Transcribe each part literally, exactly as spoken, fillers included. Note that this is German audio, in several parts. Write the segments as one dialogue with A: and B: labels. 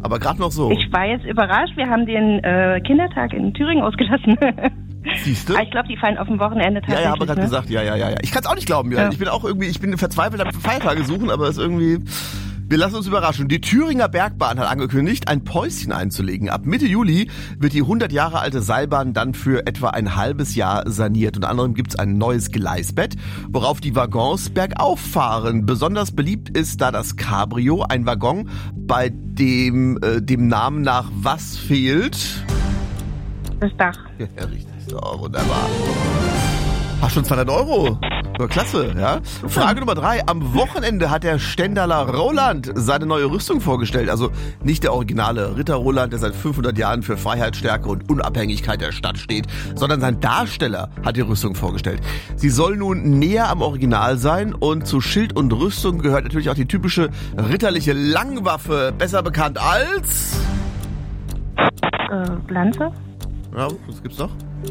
A: Aber gerade noch so.
B: Ich war jetzt überrascht. Wir haben den äh, Kindertag in Thüringen ausgelassen.
A: Siehst du?
B: Aber ich glaube, die fallen auf dem Wochenende tatsächlich.
A: Ja, ja, habe gerade
B: ne?
A: gesagt. Ja, ja, ja, ja. Ich kann es auch nicht glauben. Ja.
B: Ja.
A: Ich bin auch irgendwie, ich bin verzweifelt am Feiertage suchen, aber es ist irgendwie... Wir lassen uns überraschen. Die Thüringer Bergbahn hat angekündigt, ein Päuschen einzulegen. Ab Mitte Juli wird die hundert Jahre alte Seilbahn dann für etwa ein halbes Jahr saniert. Unter anderem gibt es ein neues Gleisbett, worauf die Waggons bergauf fahren. Besonders beliebt ist da das Cabrio, ein Waggon, bei dem äh, dem Namen nach was fehlt?
B: Das Dach.
A: Ja, richtig. So, wunderbar. Ach, schon zweihundert Euro. Ja, klasse, ja. Frage Nummer drei. Am Wochenende hat der Stendaler Roland seine neue Rüstung vorgestellt. Also nicht der originale Ritter Roland, der seit fünfhundert Jahren für Freiheit, Stärke und Unabhängigkeit der Stadt steht, sondern sein Darsteller hat die Rüstung vorgestellt. Sie soll nun näher am Original sein und zu Schild und Rüstung gehört natürlich auch die typische ritterliche Langwaffe, besser bekannt als...
B: Äh, Lanze?
A: Ja, was gibt's noch?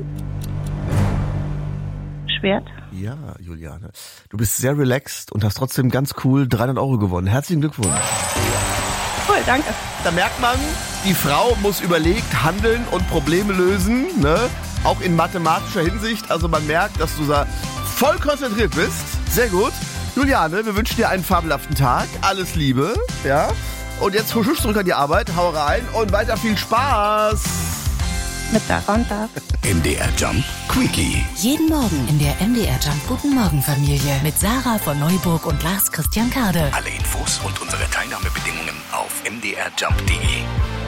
B: Schwert?
A: Ja, Juliane. Du bist sehr relaxed und hast trotzdem ganz cool dreihundert Euro gewonnen. Herzlichen Glückwunsch.
B: Cool, danke.
A: Da merkt man, die Frau muss überlegt handeln und Probleme lösen, ne? Auch in mathematischer Hinsicht. Also man merkt, dass du da voll konzentriert bist. Sehr gut. Juliane, wir wünschen dir einen fabelhaften Tag. Alles Liebe, ja? Und jetzt husch husch zurück an die Arbeit, hau rein und weiter viel Spaß.
B: Mit Dach und Dach.
C: M D R Jump Quickie.
D: Jeden Morgen in der M D R Jump Guten Morgen Familie mit Sarah von Neuburg und Lars Christian Kade.
C: Alle Infos und unsere Teilnahmebedingungen auf m d r jump punkt d e.